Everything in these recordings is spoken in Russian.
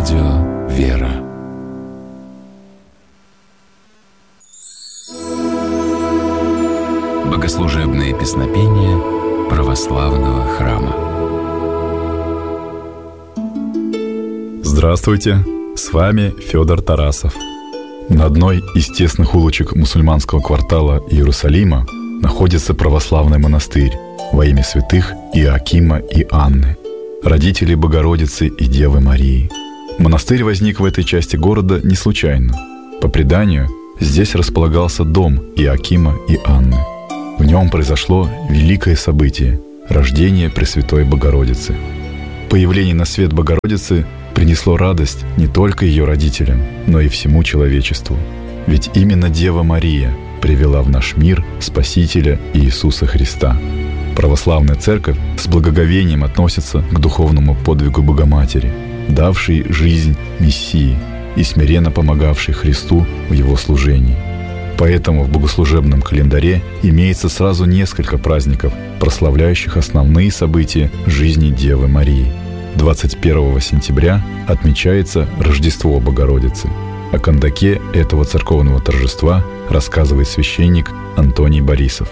Радио «Вера». Богослужебные песнопения православного храма. Здравствуйте, с вами Федор Тарасов. На одной из тесных улочек мусульманского квартала Иерусалима находится православный монастырь во имя святых Иоакима и Анны, родителей Богородицы и Девы Марии. Монастырь возник в этой части города не случайно. По преданию, здесь располагался дом Иоакима и Анны. В нем произошло великое событие – рождение Пресвятой Богородицы. Появление на свет Богородицы принесло радость не только ее родителям, но и всему человечеству. Ведь именно Дева Мария привела в наш мир Спасителя Иисуса Христа. Православная Церковь с благоговением относится к духовному подвигу Богоматери, давшей жизнь Мессии и смиренно помогавшей Христу в его служении. Поэтому в богослужебном календаре имеется сразу несколько праздников, прославляющих основные события жизни Девы Марии. 21 сентября отмечается Рождество Богородицы. О кандаке этого церковного торжества рассказывает священник Антоний Борисов.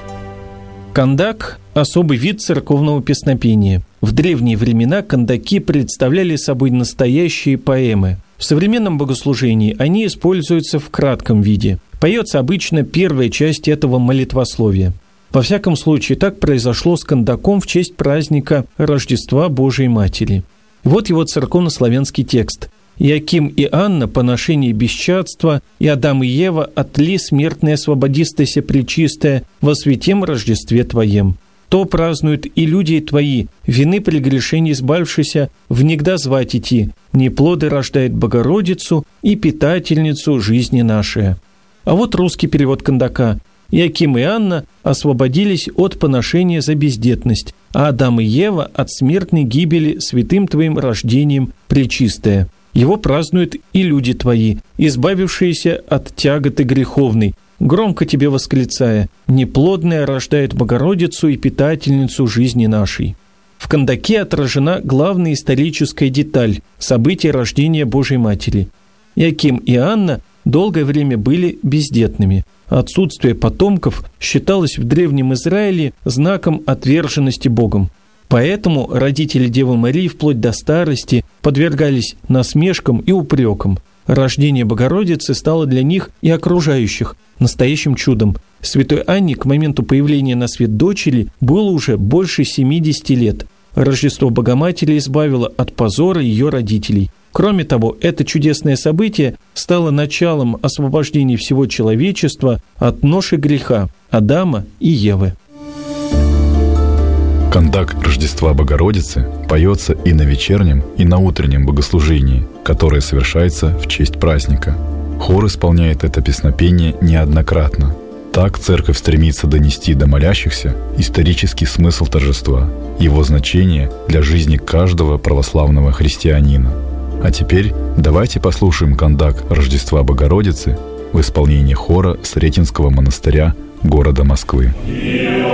Кандак – особый вид церковного песнопения. В древние времена кандаки представляли собой настоящие поэмы. В современном богослужении они используются в кратком виде. Поется обычно первая часть этого молитвословия. Во всяком случае, так произошло с кандаком в честь праздника Рождества Божией Матери. Вот его церковнославянский текст. «Иоаким и Анна, поношение бесчадства, и Адам и Ева отли смертное освободистося пречистое во святем Рождестве Твоем. То празднуют и люди Твои, вины прегрешений избавившися, внегда звать идти, неплоды рождает Богородицу и питательницу жизни нашей». А вот русский перевод кандака. «Иоаким и Анна освободились от поношения за бездетность, а Адам и Ева от смертной гибели святым Твоим рождением пречистое. Его празднуют и люди Твои, избавившиеся от тяготы греховной, громко Тебе восклицая: неплодная рождает Богородицу и питательницу жизни нашей». В кандаке отражена главная историческая деталь – события рождения Божьей Матери. Иоаким и Анна долгое время были бездетными. Отсутствие потомков считалось в Древнем Израиле знаком отверженности Богом. Поэтому родители Девы Марии вплоть до старости подвергались насмешкам и упрекам. Рождение Богородицы стало для них и окружающих настоящим чудом. Святой Анне к моменту появления на свет дочери было уже больше 70 лет. Рождество Богоматери избавило от позора ее родителей. Кроме того, это чудесное событие стало началом освобождения всего человечества от ноши греха Адама и Евы. Кандак Рождества Богородицы поется и на вечернем, и на утреннем богослужении, которое совершается в честь праздника. Хор исполняет это песнопение неоднократно. Так церковь стремится донести до молящихся исторический смысл торжества, его значение для жизни каждого православного христианина. А теперь давайте послушаем кандак Рождества Богородицы в исполнении хора Сретенского монастыря города Москвы.